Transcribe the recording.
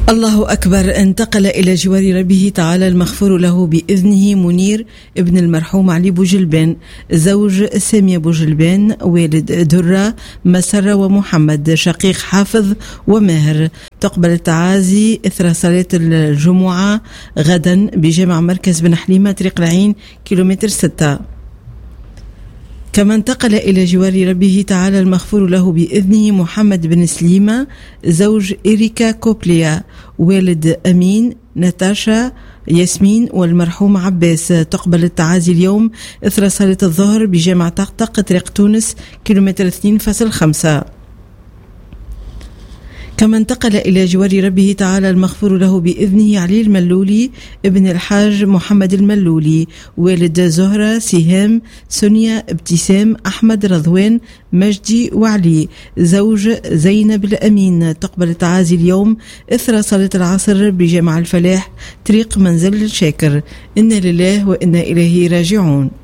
الله أكبر. انتقل إلى جوار ربه تعالى المغفور له بإذنه منير ابن المرحوم علي بوجلبان زوج سامية بوجلبان والد درة مسرة ومحمد شقيق حافظ وماهر. تقبل التعازي إثر صلاة الجمعة غدا بجامع مركز بن حليمة طريق العين كيلومتر 6. كما انتقل إلى جوار ربه تعالى المغفور له بإذنه محمد بن سليمة زوج إريكا كوبليا والد أمين ناتاشا ياسمين والمرحوم عباس. تقبل التعازي اليوم إثر صلاة الظهر بجامع طقطق طريق تونس كيلومتر 2.5. كما انتقل إلى جوار ربه تعالى المغفور له بإذنه علي الملولي ابن الحاج محمد الملولي والد زهرة سهام سونيا ابتسام أحمد رضوان مجدي وعلي زوج زينب الأمين. تقبل التعازي اليوم إثر صلاة العصر بجامع الفلاح طريق منزل الشاكر. إنا لله وإنا إليه راجعون.